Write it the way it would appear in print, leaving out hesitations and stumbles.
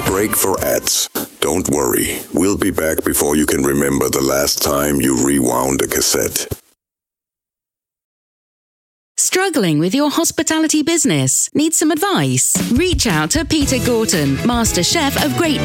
Break for ads. Don't worry, we'll be back before you can remember the last time you rewound a cassette. Struggling with your hospitality business? Need some advice? Reach out to Peter Gorton, Master Chef of Great